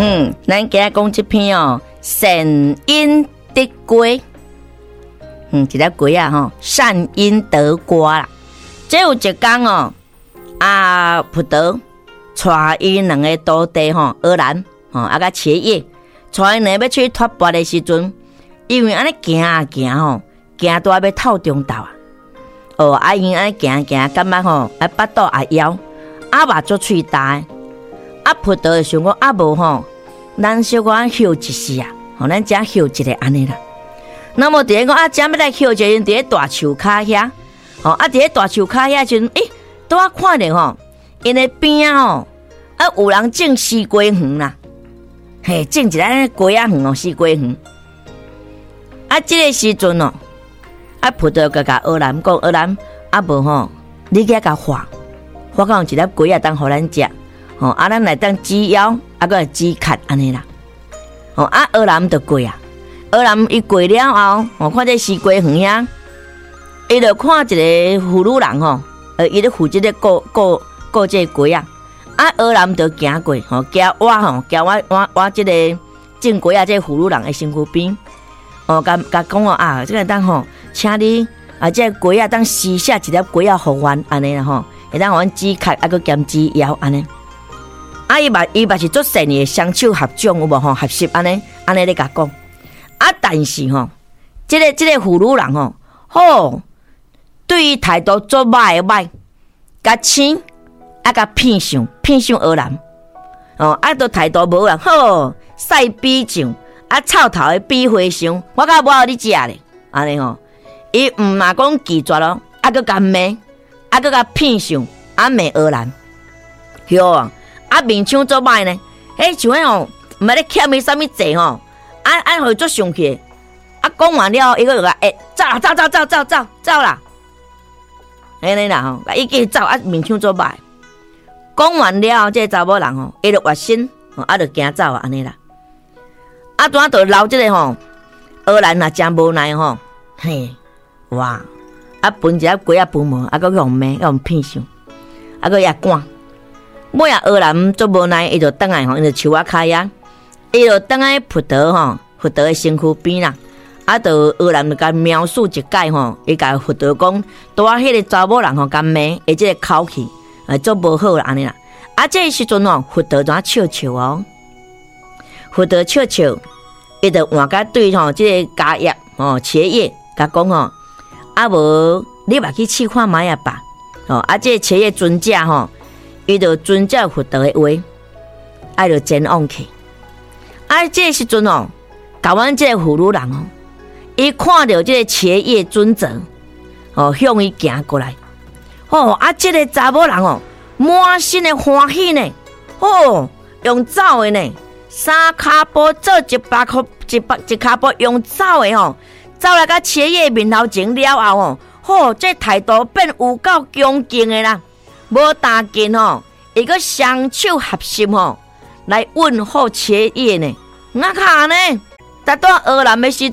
咱今日讲这篇哦，善因得果。一粒果啊吼，善因得果啦。这有一天哦，葡萄带伊两个徒弟吼，荷兰甲茄叶，带因要去脱拔的时阵，因为安尼行啊行吼，行到要透中道啊。因安尼行，感觉吼，巴肚也枵，目足喙大。葡萄就想讲无吼，咱小可休一时啊，咱只休一个安尼啦。那么伫讲只要来休一个，伫咧大树骹遐，伫咧大树骹遐时阵，拄啊看着吼，因的边吼，有人种西瓜园啦，种一个瓜仔园哦，西瓜园。这个时阵哦，葡萄甲荷兰讲，荷兰无吼，你去甲画讲一粒瓜仔当互咱食。咱来当煮腰，个煮壳安尼啦。荷兰就过啊，荷兰伊过了后，看这西瓜园遐，伊就看一个妇女人吼，伊咧负责咧顾这瓜啊。荷兰就行过，行我这个种瓜啊，这妇女人的身躯边，甲讲这个当吼，请你这瓜啊当施下一粒瓜啊，互阮安尼啦吼，会当互阮煮壳个兼煮腰安尼。伊嘛是做善意的双手合掌有无吼？合适安尼咧甲讲。但是吼，这个妇女人吼，对于态度做歹，甲请甲骗上荷兰。都态度无人好，晒比上臭头的比花香，我甲无互你食咧，安尼吼。伊毋嘛讲拒绝咯，佮甲骂，佮甲骗上，骂荷兰，哟。面相做歹呢？像迄吼，毋捌咧欠伊啥物债吼，互做上去。讲完了，伊个就走啦，安尼啦吼，伊继续走，面相做歹。讲完了，这查某人吼，伊就越身，就行走安尼啦。拄就留这个吼，荷兰也真无奈吼，哇！分一粒瓜仔分无，佮用骂，用骗上，佮也赶。尾荷兰做无奈，伊就倒来吼，伊就树仔骹遐，伊就倒来葡萄的身躯边啦。就荷兰就甲描述一解吼，伊甲葡萄讲，拄迄个查某人甲骂，伊即个口气，做无好啦安尼啦。这时阵葡萄怎笑哦？葡萄笑，伊就换甲对即个家业茄叶甲讲无你嘛去试看卖吧。即个茄叶尊者伊就遵照葡萄的话，就前往去。这时阵甲阮这个妇女人伊看到这个茄叶尊者向伊行过来。这个查某人满身的欢喜呢，用走的呢，三骹步做一骹步用走的走来甲茄叶面头前了后这态度变有够恭敬的啦。无打紧伊个双手合十来问候茄叶呢，卡呢？达到荷兰的时